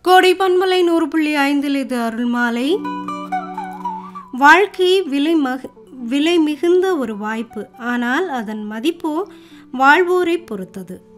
கோடை பண்பலை 100.5 இது அருள்மாலை. வாழ்க்கை விலை மிகுந்த ஒரு வாய்ப்பு. ஆனால் அதன் மதிப்போ வாழ்வோரை பொறுத்தது.